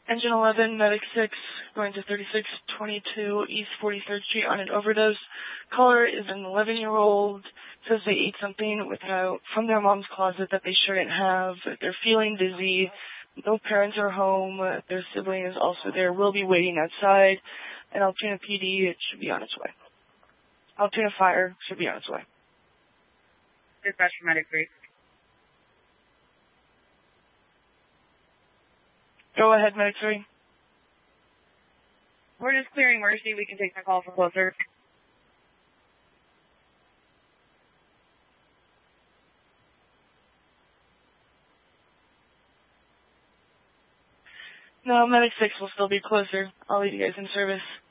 Engine 11, Medic 6, going to 3622 East 43rd Street on an overdose. Caller is an 11-year-old, says they ate something from their mom's closet that they shouldn't have. They're feeling dizzy. No parents are home. Their sibling is also there. Will be waiting outside. And Altoona PD, it should be on its way. Altoona Fire should be on its way. Dispatch for Medic 3. Go ahead, Medic 3. We're just clearing Mercy. We can take that call for closer. No, Medic 6 will still be closer. I'll leave you guys in service.